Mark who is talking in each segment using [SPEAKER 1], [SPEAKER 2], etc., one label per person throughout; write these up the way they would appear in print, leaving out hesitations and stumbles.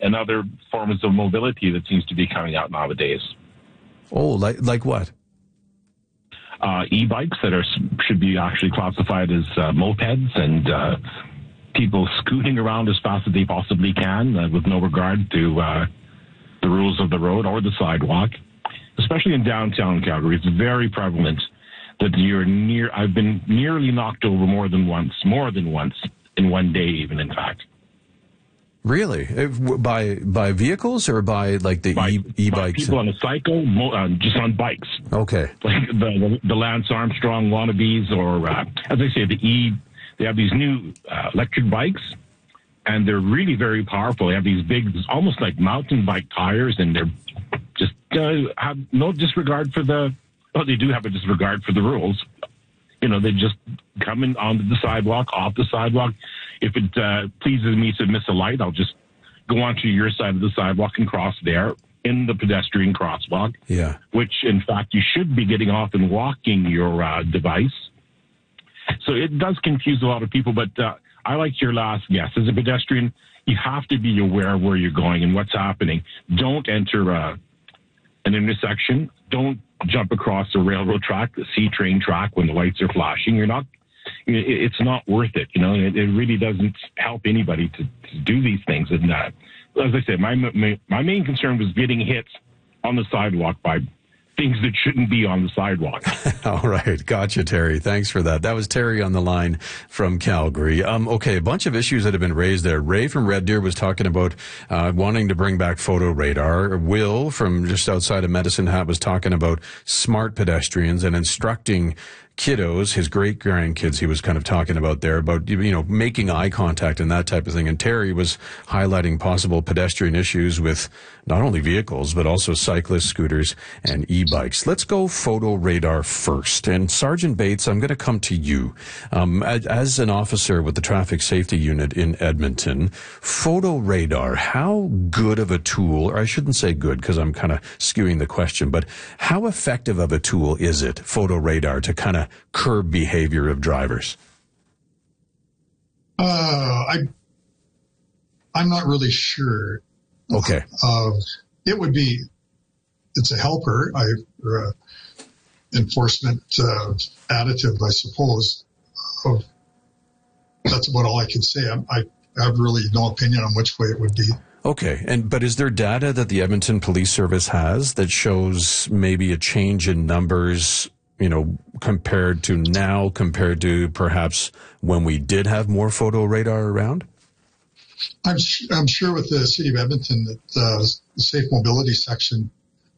[SPEAKER 1] and other forms of mobility that seems to be coming out nowadays.
[SPEAKER 2] Oh, like what?
[SPEAKER 1] E-bikes that should be actually classified as mopeds, and people scooting around as fast as they possibly can with no regard to the rules of the road or the sidewalk. Especially in downtown Calgary, it's very prevalent that I've been nearly knocked over more than once in one day, even, in fact.
[SPEAKER 2] Really? By vehicles or by like the e-bikes?
[SPEAKER 1] By people on a cycle, just on bikes.
[SPEAKER 2] Okay.
[SPEAKER 1] Like the Lance Armstrong wannabes, or as I say, they have these new electric bikes, and they're really very powerful. They have these big, almost like mountain bike tires, and they're just have no disregard for they do have a disregard for the rules. You know, they just come in onto the sidewalk, off the sidewalk. If it pleases me to miss a light, I'll just go onto your side of the sidewalk and cross there in the pedestrian crosswalk.
[SPEAKER 2] Yeah. Which,
[SPEAKER 1] in fact, you should be getting off and walking your device. So it does confuse a lot of people, but I like your last guess. As a pedestrian, you have to be aware of where you're going and what's happening. Don't enter an intersection. Don't jump across a railroad track, the C-train track when the lights are flashing. It's not worth it. You know, it really doesn't help anybody to do these things. And as I said, my main concern was getting hit on the sidewalk by things that shouldn't be on the sidewalk.
[SPEAKER 2] All right. Gotcha, Terry. Thanks for that. That was Terry on the line from Calgary. Okay, a bunch of issues that have been raised there. Ray from Red Deer was talking about wanting to bring back photo radar. Will from just outside of Medicine Hat was talking about smart pedestrians and instructing kiddos, his great-grandkids he was kind of talking about there, about, you know, making eye contact and that type of thing. And Terry was highlighting possible pedestrian issues with not only vehicles, but also cyclists, scooters, and e-bikes. Let's go photo radar first. And Sergeant Bates, I'm going to come to you. As an officer with the Traffic Safety Unit in Edmonton, photo radar, how good of a tool, or I shouldn't say good because I'm kind of skewing the question, but how effective of a tool is it, photo radar, to kind of curb behavior of drivers?
[SPEAKER 3] I'm not really sure.
[SPEAKER 2] Okay.
[SPEAKER 3] It would be, it's a helper, enforcement additive, I suppose. That's about all I can say. I have really no opinion on which way it would be.
[SPEAKER 2] Okay, but is there data that the Edmonton Police Service has that shows maybe a change in numbers, you know, compared to perhaps when we did have more photo radar around?
[SPEAKER 3] I'm sure with the City of Edmonton that the Safe Mobility section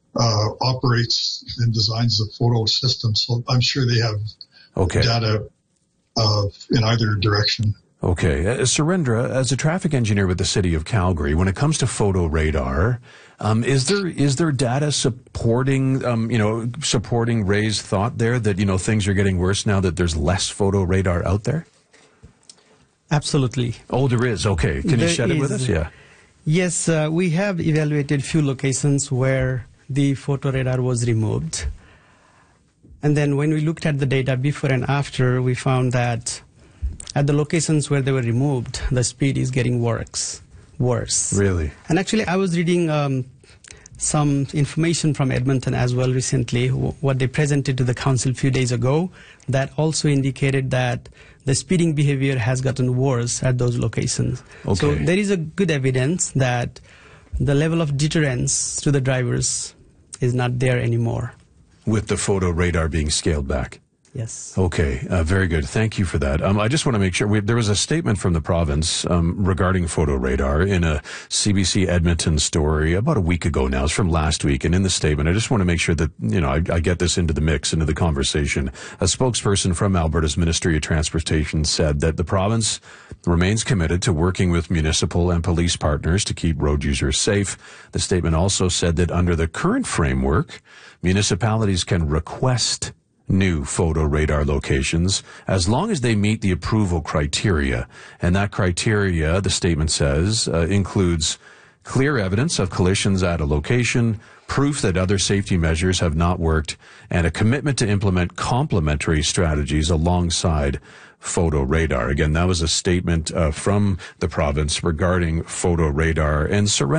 [SPEAKER 3] operates and designs the photo system, so I'm sure they have data in either direction.
[SPEAKER 2] Okay. Surendra, as a traffic engineer with the City of Calgary, when it comes to photo radar, is there data supporting Ray's thought there that, you know, things are getting worse now that there's less photo radar out there?
[SPEAKER 4] Absolutely.
[SPEAKER 2] Oh, there is. Okay. Can you shed it with us? Yeah.
[SPEAKER 4] Yes, we have evaluated few locations where the photo radar was removed. And then when we looked at the data before and after, we found that at the locations where they were removed, the speed is getting worse.
[SPEAKER 2] Really?
[SPEAKER 4] And actually, I was reading some information from Edmonton as well recently, what they presented to the council a few days ago, that also indicated that the speeding behavior has gotten worse at those locations.
[SPEAKER 2] Okay.
[SPEAKER 4] So there is a good evidence that the level of deterrence to the drivers is not there anymore.
[SPEAKER 2] With the photo radar being scaled back?
[SPEAKER 4] Yes.
[SPEAKER 2] Okay, very good. Thank you for that. I just want to make sure, there was a statement from the province regarding photo radar in a CBC Edmonton story about a week ago now. It's from last week. And in the statement, I just want to make sure that, you know, I get this into the mix, into the conversation. A spokesperson from Alberta's Ministry of Transportation said that the province remains committed to working with municipal and police partners to keep road users safe. The statement also said that under the current framework, municipalities can request new photo radar locations as long as they meet the approval criteria. And that criteria, the statement says, includes clear evidence of collisions at a location, proof that other safety measures have not worked, and a commitment to implement complementary strategies alongside photo radar. Again, that was a statement from the province regarding photo radar. And